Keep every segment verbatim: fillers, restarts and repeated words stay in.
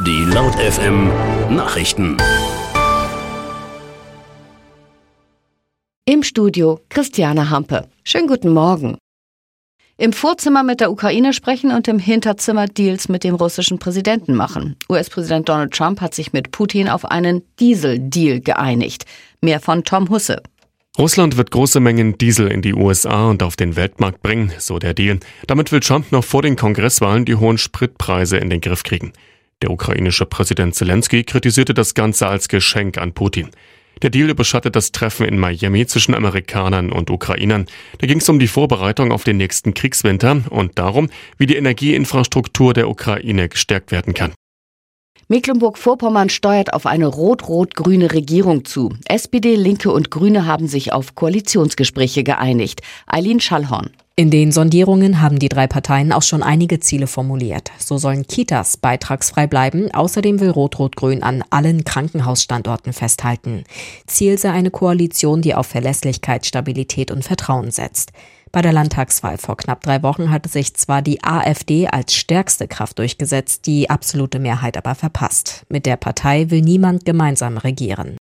Die Laut F M Nachrichten. Im Studio Christiane Hampe. Schönen guten Morgen. Im Vorzimmer mit der Ukraine sprechen und im Hinterzimmer Deals mit dem russischen Präsidenten machen. U S-Präsident Donald Trump hat sich mit Putin auf einen Diesel-Deal geeinigt. Mehr von Tom Husse. Russland wird große Mengen Diesel in die U S A und auf den Weltmarkt bringen, so der Deal. Damit will Trump noch vor den Kongresswahlen die hohen Spritpreise in den Griff kriegen. Der ukrainische Präsident Zelensky kritisierte das Ganze als Geschenk an Putin. Der Deal überschattet das Treffen in Miami zwischen Amerikanern und Ukrainern. Da ging es um die Vorbereitung auf den nächsten Kriegswinter und darum, wie die Energieinfrastruktur der Ukraine gestärkt werden kann. Mecklenburg-Vorpommern steuert auf eine rot-rot-grüne Regierung zu. S P D, Linke und Grüne haben sich auf Koalitionsgespräche geeinigt. Eileen Schallhorn. In den Sondierungen haben die drei Parteien auch schon einige Ziele formuliert. So sollen Kitas beitragsfrei bleiben. Außerdem will Rot-Rot-Grün an allen Krankenhausstandorten festhalten. Ziel sei eine Koalition, die auf Verlässlichkeit, Stabilität und Vertrauen setzt. Bei der Landtagswahl vor knapp drei Wochen hatte sich zwar die AfD als stärkste Kraft durchgesetzt, die absolute Mehrheit aber verpasst. Mit der Partei will niemand gemeinsam regieren.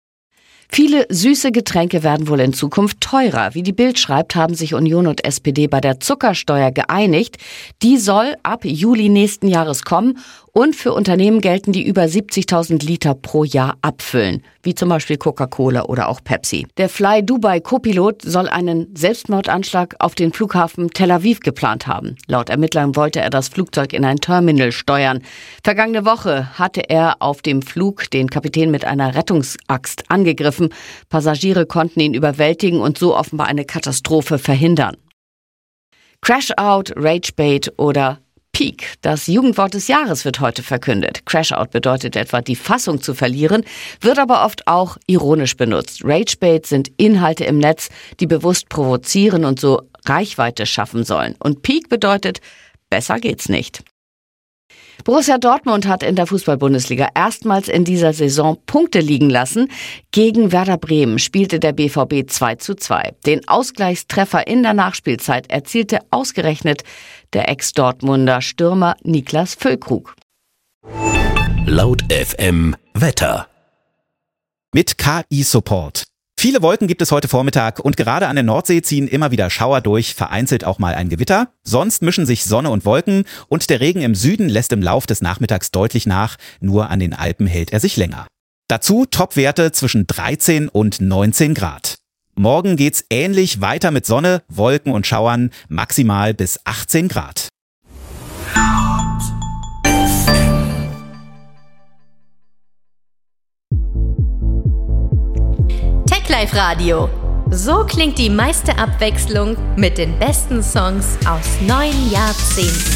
Viele süße Getränke werden wohl in Zukunft teurer. Wie die Bild schreibt, haben sich Union und S P D bei der Zuckersteuer geeinigt. Die soll ab Juli nächsten Jahres kommen und für Unternehmen gelten, die über siebzigtausend Liter pro Jahr abfüllen, wie zum Beispiel Coca-Cola oder auch Pepsi. Der Fly Dubai Co-Pilot soll einen Selbstmordanschlag auf den Flughafen Tel Aviv geplant haben. Laut Ermittlern wollte er das Flugzeug in ein Terminal steuern. Vergangene Woche hatte er auf dem Flug den Kapitän mit einer Rettungsaxt angegriffen. Passagiere konnten ihn überwältigen und so offenbar eine Katastrophe verhindern. Crash-Out, Rage-Bait oder Peak, das Jugendwort des Jahres, wird heute verkündet. Crash-Out bedeutet etwa, die Fassung zu verlieren, wird aber oft auch ironisch benutzt. Rage-Bait sind Inhalte im Netz, die bewusst provozieren und so Reichweite schaffen sollen. Und Peak bedeutet, besser geht's nicht. Borussia Dortmund hat in der Fußball-Bundesliga erstmals in dieser Saison Punkte liegen lassen. Gegen Werder Bremen spielte der B V B zwei zu zwei. Den Ausgleichstreffer in der Nachspielzeit erzielte ausgerechnet der Ex-Dortmunder Stürmer Niklas Füllkrug. Laut F M Wetter. Mit K I-Support. Viele Wolken gibt es heute Vormittag und gerade an der Nordsee ziehen immer wieder Schauer durch, vereinzelt auch mal ein Gewitter. Sonst mischen sich Sonne und Wolken und der Regen im Süden lässt im Lauf des Nachmittags deutlich nach, nur an den Alpen hält er sich länger. Dazu Topwerte zwischen dreizehn und neunzehn Grad. Morgen geht's ähnlich weiter mit Sonne, Wolken und Schauern, maximal bis achtzehn Grad. Live Radio. So klingt die meiste Abwechslung mit den besten Songs aus neun Jahrzehnten.